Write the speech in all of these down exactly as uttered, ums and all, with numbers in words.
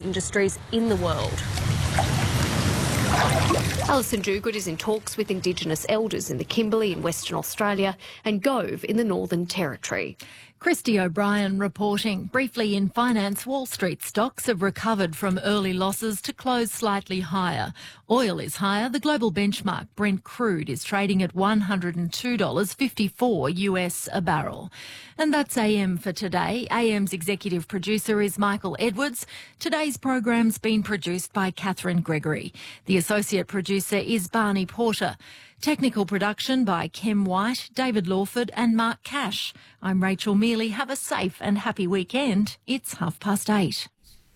industries in the world. Alison Duguid is in talks with Indigenous elders in the Kimberley in Western Australia and Gove in the Northern Territory. Christy O'Brien reporting. Briefly in finance, Wall Street stocks have recovered from early losses to close slightly higher. Oil is higher. The global benchmark Brent crude is trading at one hundred two dollars fifty-four U S a barrel. And that's A M for today. A M's executive producer is Michael Edwards. Today's program's been produced by Catherine Gregory. The associate producer is Barney Porter. Technical production by Kem White, David Lawford and Mark Cash. I'm Rachel Mealy. Have a safe and happy weekend. It's half past eight.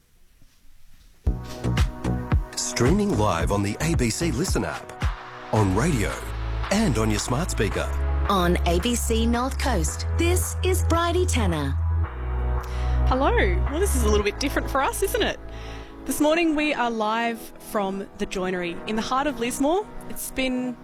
Streaming live on the A B C Listen app, on radio and on your smart speaker. On A B C North Coast, this is Bridie Tanner. Hello. Well, this is a little bit different for us, isn't it? This morning we are live from the Joinery in the heart of Lismore. It's been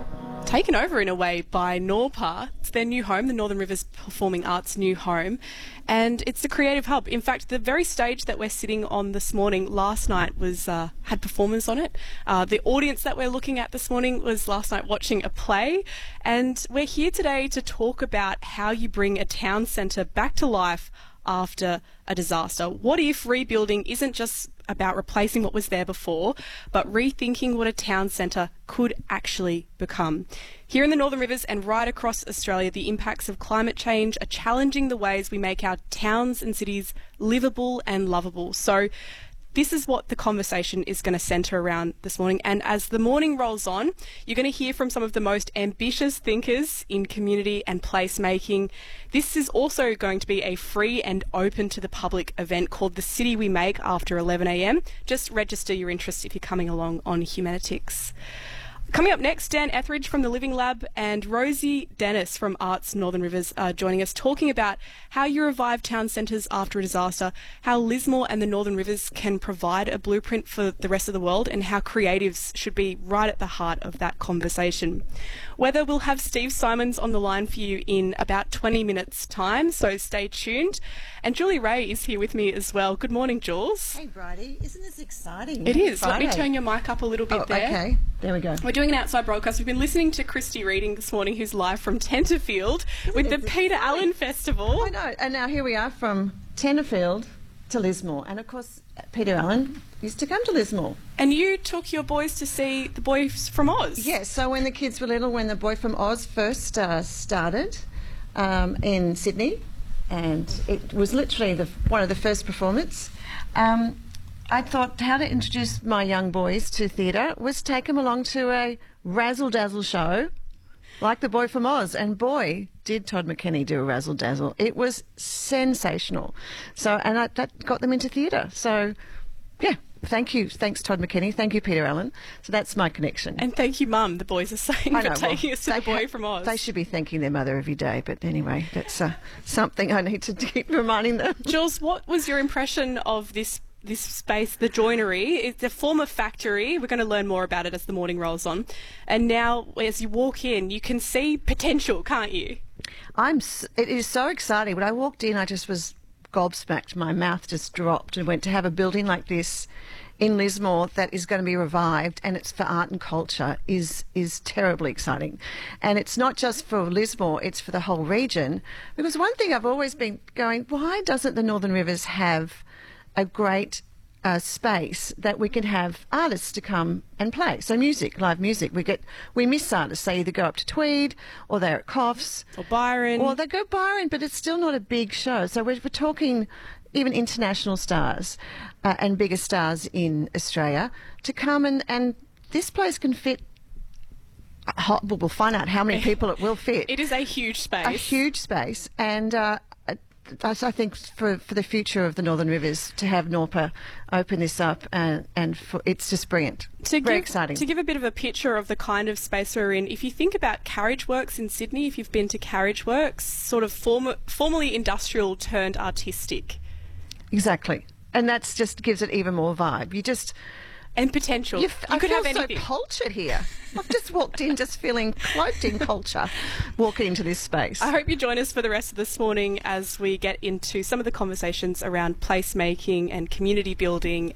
taken over in a way by Norpa. It's their new home, the Northern Rivers Performing Arts new home, and it's the creative hub. In fact, the very stage that we're sitting on this morning, last night was uh, had performers on it. Uh, the audience that we're looking at this morning was last night watching a play, and we're here today to talk about how you bring a town centre back to life after a disaster. What if rebuilding isn't just about replacing what was there before, but rethinking what a town centre could actually become? Here in the Northern Rivers and right across Australia, the impacts of climate change are challenging the ways we make our towns and cities livable and lovable. So this is what the conversation is going to centre around this morning. And as the morning rolls on, you're going to hear from some of the most ambitious thinkers in community and placemaking. This is also going to be a free and open to the public event called The City We Make after eleven a m. Just register your interest if you're coming along on Humanitics. Coming up next, Dan Etheridge from the Living Lab and Rosie Dennis from Arts Northern Rivers are joining us, talking about how you revive town centres after a disaster, how Lismore and the Northern Rivers can provide a blueprint for the rest of the world, and how creatives should be right at the heart of that conversation. Weather, we'll have Steve Simons on the line for you in about twenty minutes' time, so stay tuned. And Julie Ray is here with me as well. Good morning, Jules. Hey, Bridie. Isn't this exciting? It is. Friday. Let me turn your mic up a little bit oh, there. Okay, there we go. We're doing an outside broadcast. We've been listening to Christy Reading this morning, who's live from Tenterfield with the Peter Allen Festival. I know. And now here we are from Tenterfield to Lismore. And, of course, Peter Allen used to come to Lismore. And you took your boys to see The Boys from Oz. Yes, so when the kids were little, when The Boy from Oz first uh, started um, in Sydney, and it was literally the, one of the first performances, um, I thought how to introduce my young boys to theatre was take them along to a razzle-dazzle show like The Boy from Oz. And boy, did Todd McKinney do a razzle-dazzle. It was sensational. So, and I, that got them into theatre. So, yeah, thank you. Thanks, Todd McKinney. Thank you, Peter Allen. So that's my connection. And thank you, Mum, the boys are saying, I know, for taking well, us to The Boy ha- from Oz. They should be thanking their mother every day. But anyway, that's uh, something I need to keep reminding them. Jules, what was your impression of this this space, the Joinery? It's a former factory. We're going to learn more about it as the morning rolls on. And now, as you walk in, you can see potential, can't you? I'm. S- it is so exciting. When I walked in, I just was gobsmacked. My mouth just dropped, and went to have a building like this in Lismore that is going to be revived, and it's for art and culture, is is terribly exciting. And it's not just for Lismore, it's for the whole region. Because one thing I've always been going, why doesn't the Northern Rivers have a great uh, space that we can have artists to come and play? So music, live music. We get we miss artists. They either go up to Tweed, or they're at Coffs, Or Byron. or they go Byron, but it's still not a big show. So we're, we're talking even international stars uh, and bigger stars in Australia to come, and, and this place can fit. Uh, we'll find out how many people it will fit. It is a huge space. A huge space, and uh, I think for for the future of the Northern Rivers, to have Norpa open this up, and and for, it's just brilliant. To Very give, exciting. To give a bit of a picture of the kind of space we're in, if you think about Carriage Works in Sydney, if you've been to Carriage Works, sort of form, formerly industrial turned artistic. Exactly, and that's just gives it even more vibe. You just and potential. You, you I could feel have anything. so cultured here. I've just walked in, just feeling cloaked in culture, walking into this space. I hope you join us for the rest of this morning as we get into some of the conversations around placemaking and community building